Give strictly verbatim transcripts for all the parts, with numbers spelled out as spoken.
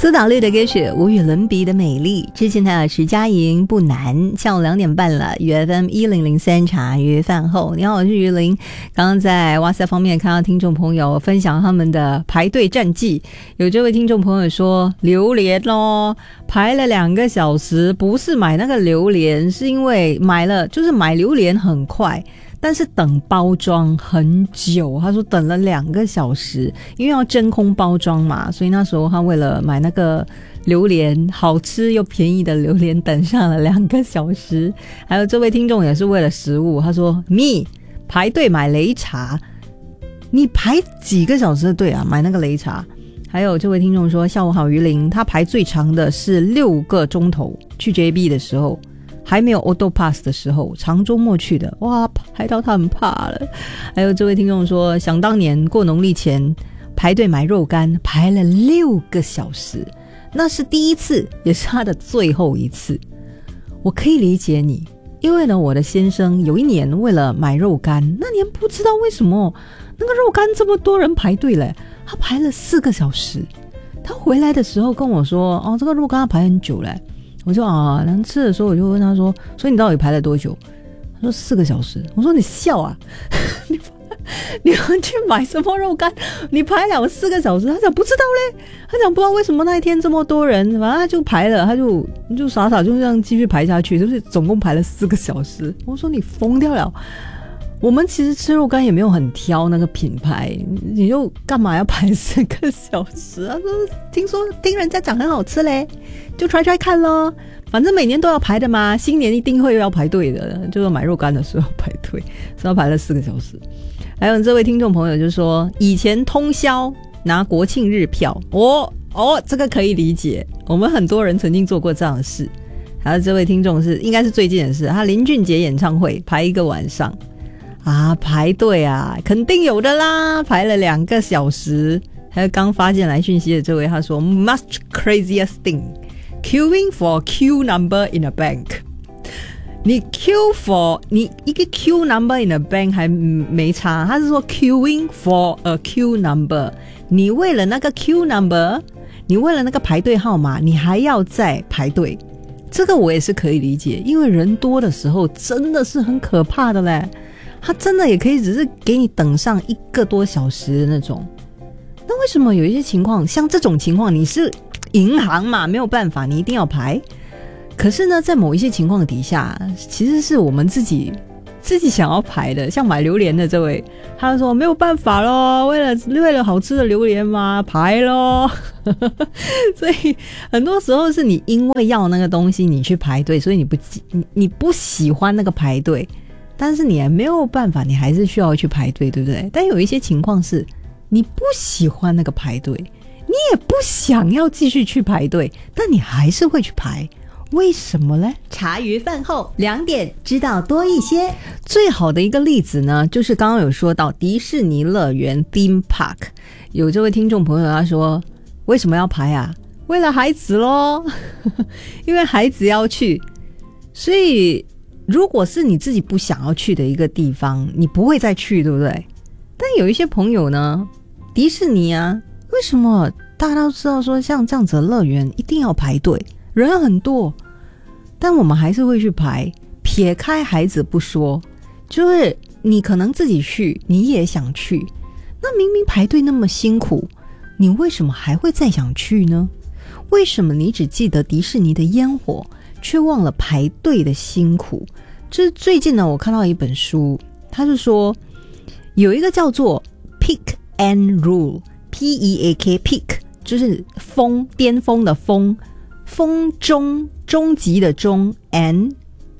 苏打绿的歌曲无与伦比的美丽，之前他有徐佳莹不难。下午两点半了，与 F M 一零零三茶余饭后，你好，我是于林。刚刚在哇塞方面看到听众朋友分享他们的排队战绩，有这位听众朋友说榴莲咯，排了两个小时，不是买那个榴莲，是因为买了就是买榴莲很快，但是等包装很久，他说等了两个小时，因为要真空包装嘛，所以那时候他为了买那个榴莲，好吃又便宜的榴莲，等上了两个小时。还有这位听众也是为了食物，他说 me 排队买擂茶，你排几个小时的队啊，买那个擂茶。还有这位听众说下午好于林，他排最长的是六个钟头，去 J B 的时候还没有 Auto Pass 的时候，长周末去的，哇，排到他很怕了。还有这位听众说想当年过农历前排队买肉干，排了六个小时，那是第一次也是他的最后一次。我可以理解你，因为呢我的先生有一年为了买肉干，那年不知道为什么那个肉干这么多人排队嘞，他排了四个小时。他回来的时候跟我说哦，这个肉干他排很久嘞。我就啊，能吃的时候我就问他说，所以你到底排了多久？他说四个小时。我说你笑啊，你你们去买什么肉干？你排了四个小时？他讲不知道嘞，他讲不知道为什么那一天这么多人，反正他就排了，他就就傻傻就这样继续排下去，就是总共排了四个小时。我说你疯掉了。我们其实吃肉干也没有很挑那个品牌，你就干嘛要排四个小时啊？听说听人家讲很好吃嘞，就 try try 看咯，反正每年都要排的嘛，新年一定会要排队的，就是买肉干的时候排队，所以要排了四个小时。还有这位听众朋友就说以前通宵拿国庆日票，哦哦，这个可以理解，我们很多人曾经做过这样的事。还有这位听众是应该是最近的事，他林俊杰演唱会排一个晚上啊，排队啊，肯定有的啦，排了两个小时。还有刚发进来讯息的这位，他说 much craziest thing queuing for queue number in a bank。 你 queue for 你一个 queue number in a bank 还没差，他是说 queuing for a queue number， 你为了那个 queue number， 你为了那个排队号码，你还要再排队。这个我也是可以理解，因为人多的时候真的是很可怕的嘞，他真的也可以只是给你等上一个多小时的那种。那为什么有一些情况，像这种情况，你是银行嘛，没有办法，你一定要排。可是呢，在某一些情况底下，其实是我们自己自己想要排的。像买榴莲的这位，他说没有办法咯，为了为了好吃的榴莲嘛，排咯。所以很多时候是你因为要那个东西，你去排队，所以你不你你不喜欢那个排队。但是你也没有办法，你还是需要去排队，对不对？但有一些情况是你不喜欢那个排队，你也不想要继续去排队，但你还是会去排，为什么呢？茶余饭后两点知道多一些。最好的一个例子呢，就是刚刚有说到迪士尼乐园 Theme Park， 有这位听众朋友他说为什么要排啊？为了孩子咯。因为孩子要去，所以如果是你自己不想要去的一个地方，你不会再去，对不对？但有一些朋友呢，迪士尼啊，为什么大家都知道说像这样子的乐园一定要排队，人很多，但我们还是会去排。撇开孩子不说，就是你可能自己去，你也想去，那明明排队那么辛苦，你为什么还会再想去呢？为什么你只记得迪士尼的烟火，却忘了排队的辛苦？就是最近呢，我看到一本书，他是说有一个叫做 Peak and Rule， P E A K Peak 就是峰，巅峰的峰，峰中终极的终 and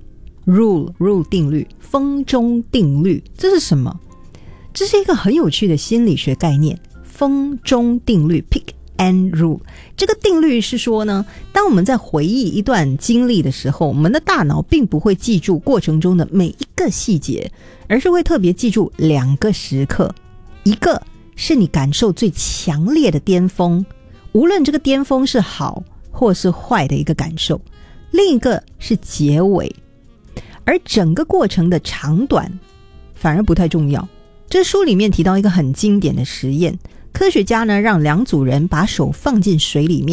Rule Rule 定律，峰中定律。这是什么？这是一个很有趣的心理学概念，峰中定律 Peak and Rule。 这个定律是说呢，当我们在回忆一段经历的时候，我们的大脑并不会记住过程中的每一个细节，而是会特别记住两个时刻。一个是你感受最强烈的巅峰，无论这个巅峰是好或是坏的一个感受，另一个是结尾，而整个过程的长短反而不太重要。这书里面提到一个很经典的实验，科学家呢让两组人把手放进水里面，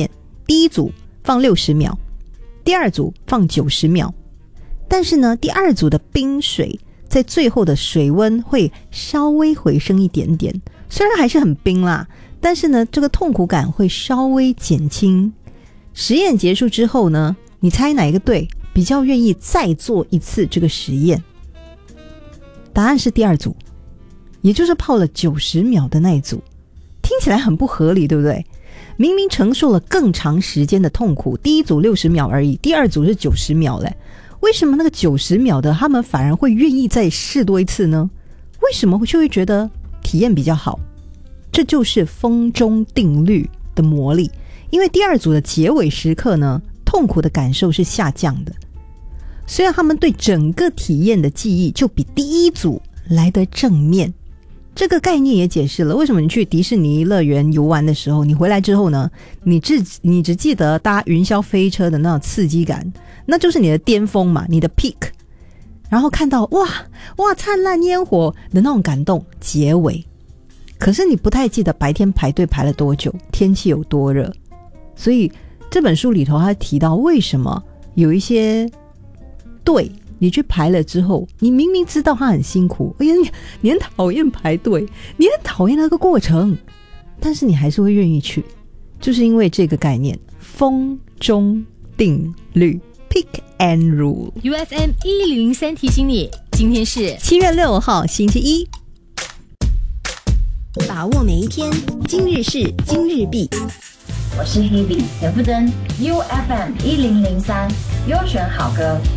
第一组放六十秒，第二组放九十秒。但是呢，第二组的冰水在最后的水温会稍微回升一点点，虽然还是很冰啦，但是呢，这个痛苦感会稍微减轻。实验结束之后呢，你猜哪一个队比较愿意再做一次这个实验？答案是第二组，也就是泡了九十秒的那一组。听起来很不合理，对不对？明明承受了更长时间的痛苦，第一组六十秒而已，第二组是九十秒嘞。为什么那个九十秒的他们反而会愿意再试多一次呢？为什么就会觉得体验比较好？这就是风中定律的魔力。因为第二组的结尾时刻呢，痛苦的感受是下降的，虽然他们对整个体验的记忆就比第一组来得正面。这个概念也解释了为什么你去迪士尼乐园游玩的时候，你回来之后呢，你只你只记得搭云霄飞车的那种刺激感，那就是你的巅峰嘛，你的 peak。 然后看到哇哇灿烂烟火的那种感动结尾，可是你不太记得白天排队排了多久，天气有多热。所以这本书里头他提到，为什么有一些队你去排了之后，你明明知道他很辛苦，哎呀，你你很讨厌排队，你很讨厌那个过程，但是你还是会愿意去，就是因为这个概念，风中定律 Pick and Rule。 U F M 一零零三提醒你，今天是七月六号星期一， 把握每一天，今日事今日毕。 我是 Hebe 田馥甄 ，U F M 一零零三优选好歌。